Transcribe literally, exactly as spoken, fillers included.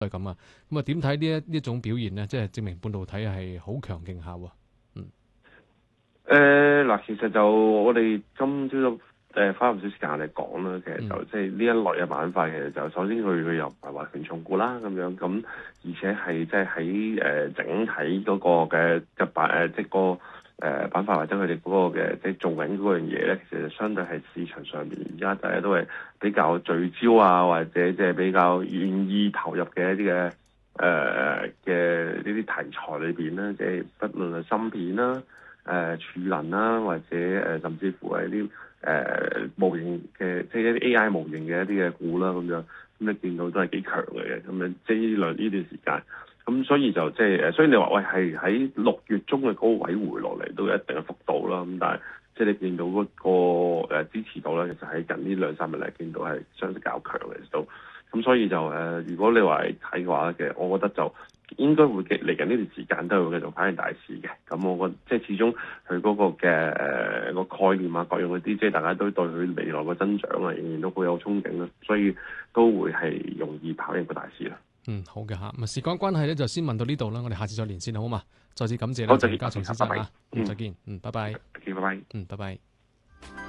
係咁啊。咁啊，點睇呢一呢一種表現咧？即係證明半導體係好強勁下喎。嗯。 誒嗱、呃，其實就我哋今朝早誒花唔少時間嚟講啦，其實就即係呢一類嘅板塊，其實就首先佢佢又唔係話權重股啦咁樣，咁而且係即係喺誒整體嗰個嘅嘅板誒即係個誒板塊或者佢哋嗰個嘅即係做緊嗰樣嘢咧，其實相對係市場上邊而家大家都係比較聚焦啊，或者即係比較願意投入嘅一啲嘅誒嘅呢啲題材裏邊咧，即係不論係芯片啦。誒、呃、儲能啦，或者誒、呃、甚至乎係啲誒模型嘅，即係一啲 A I 模型嘅一啲嘅股啦，咁樣咁你見到都係幾強嘅，咁樣即係呢兩呢段時間，咁所以就即係誒，所以你話喂係喺六月中嘅高位回落嚟都有一定嘅幅度啦，咁但係即係你見到嗰、那個誒、呃、支持度咧，其實喺近呢兩三日嚟見到係相對較強嘅都，咁所以就誒、呃，如果你話睇嘅話嘅，我覺得就。應該會嚟緊呢段時間都係會繼續反映大市嘅，咁我覺得即係始終佢嗰個嘅誒、呃、個概念啊，各樣嗰啲，即係大家都對佢未來個增長啊，仍然都好有憧憬啦，所以都會係容易跑贏個大市啦。 嗯，好嘅嚇，咁啊時間關係咧，就先問到呢度啦，我哋下次再連線好嘛？再次感謝咧， 好，再見， 鄭家聰先生嚇，嗯，再見，嗯，拜拜， 拜拜， 嗯，拜拜。